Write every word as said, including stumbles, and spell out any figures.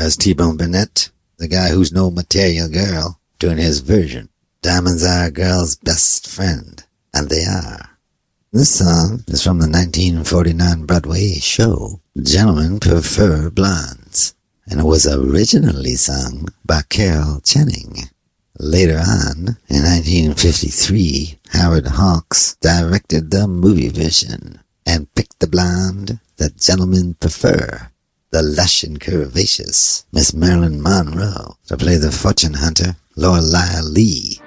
as T-Bone Burnett, the guy who's no material girl, doing his version. Diamonds are a girl's best friend, and they are. This song is from the nineteen forty-nine Broadway show, Gentlemen Prefer Blondes, and it was originally sung by Carol Channing. Later on, in nineteen fifty-three, Howard Hawks directed the movie version and picked the blonde that gentlemen prefer, the lush and curvaceous Miss Marilyn Monroe, to play the fortune hunter Lorelei Lee.